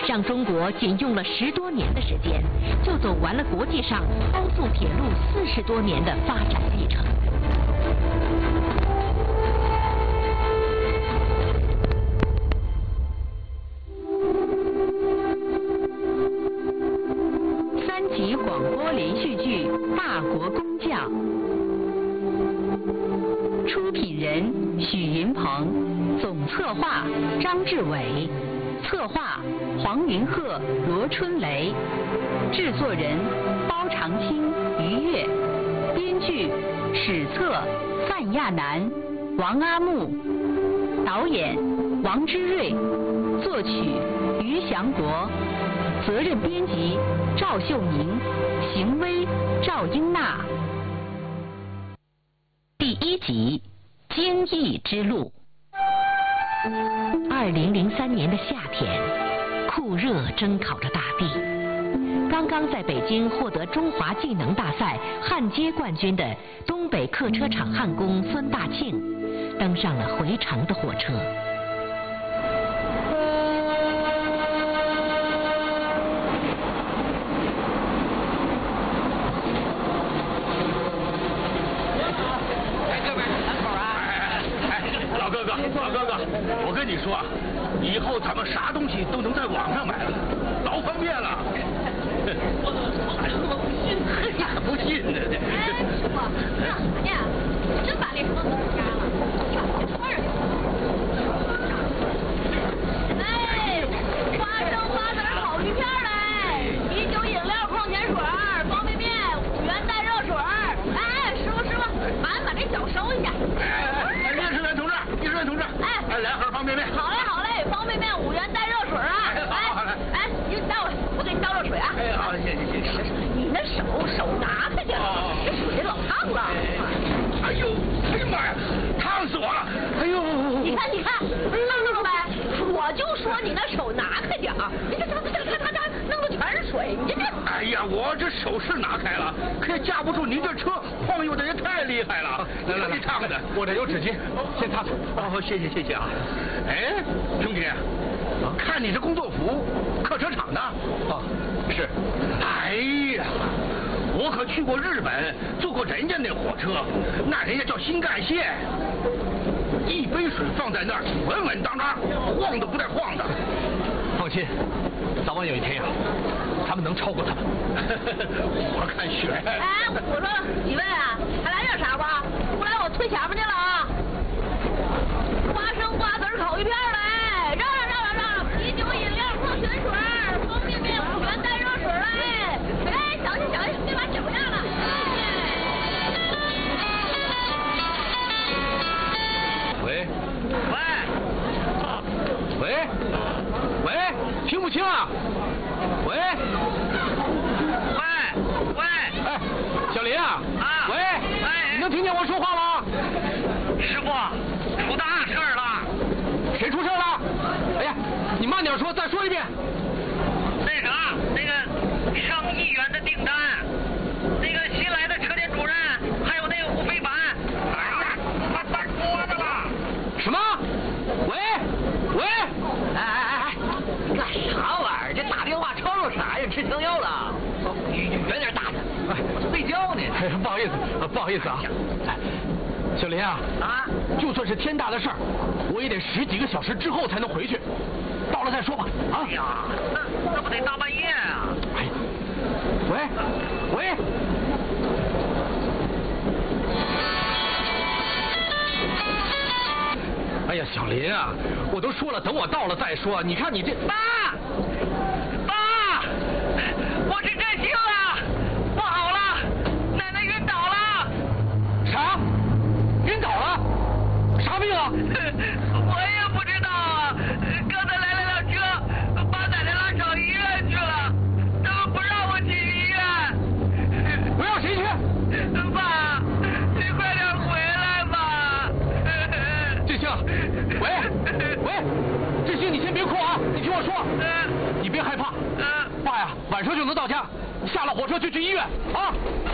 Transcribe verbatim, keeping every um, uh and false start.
让中国仅用了十多年的时间，就走完了国际上高速铁路四十多年的发展历程。三集广播连续剧《大国工匠》，出品人许云鹏，总策划张志伟，策划黄云鹤、罗春雷，制作人包长青、于越，编剧史策、范亚楠、王阿木，导演王之瑞，作曲于祥国，责任编辑赵秀宁，邢薇、赵英娜。第一集《京艺之路》。二零零三年的夏天，酷热蒸烤着大地。刚刚在北京获得中华技能大赛焊接冠军的东北客车厂焊工孙大庆，登上了回程的火车。 老哥哥，我跟你说，以后咱们啥东西都能在网上买了，老方便了。哎呦，不信，咋不信呢？ 哎，师傅，干啥呢？真把那什么给加了，穿上。哎，花生花籽烤鱼片嘞，啤酒、饮料、矿泉水、方便面，五元带热水。哎，师傅师傅，麻烦把这脚收一下。 哎，烈士员同志，烈士员同志，哎，来盒方便面。 好嘞好嘞，方便面五元带热水啊！ 哎，好嘞。 哎，你倒了，我给你倒热水啊！ 哎，好，谢谢谢谢。 你那手手拿开点，这水老烫了。 哎呦，哎呀妈呀，烫死我了！哎呦， 你看你看，烫着没？我就说你那手拿开点，你这这这这这这弄的全是水，你这这。 哎呀，我这手是拿开了，可也架不住您这车晃悠的也太厉害了。来来来，擦擦的，我这有纸巾，先擦擦。哦，谢谢谢谢啊。哎，兄弟，看你这工作服，客车厂的。啊，是。哎呀，我可去过日本，坐过人家那火车，那人家叫新干线，一杯水放在那儿，稳稳当当，晃都不带晃的。放心，早晚有一天呀、啊，咱们能超过他们。我看选。 哎，我说几位啊，还来点啥吧？不然我退前面去了啊！花生瓜子烤鱼片嘞，让让让让让，啤酒、饮料、矿泉水、方便面五元带热水嘞！哎，小心小心，别把脚压了。 喂喂喂喂，听不清啊？喂喂喂，哎，小林啊！啊，喂，哎，你能听见我说话吗？师傅，出大事了！谁出事了？哎呀，你慢点说，再说一遍。那啥，那个上亿元的订单，那个新来的车店主任，还有那个吴非凡，哎呀，他翻桌子了！什么？喂喂，哎哎哎哎，干啥玩意儿？这打电话吵吵啥呀？吃香药了？远点打他！哎，睡觉呢。哎，不好意思，不好意思啊。哎，小林啊，啊，就算是天大的事儿，我也得十几个小时之后才能回去。到了再说吧。啊！哎呀，那那不得大半夜啊！哎，喂喂。哎呀，小林啊，我都说了，等我到了再说。你看你这……爸，爸，我是真醒了，不好了，奶奶晕倒了。啥？晕倒了？啥病啊？我也不知道啊，刚才来了辆车，把奶奶拉上医院去了，他们不让我去医院。不让谁去？爸，你快点回来吧。志兴，喂喂，志兴，你先别哭啊，你听我说，你别害怕，爸呀，晚上就能到家，下了火车就去医院啊。